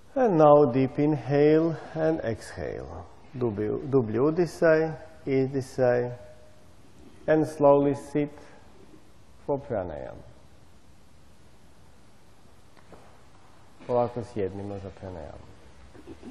And now deep inhale and exhale. Dublji udisaj, izdisaj, and slowly sit for pranayama. Polako sjednimo za pranayama.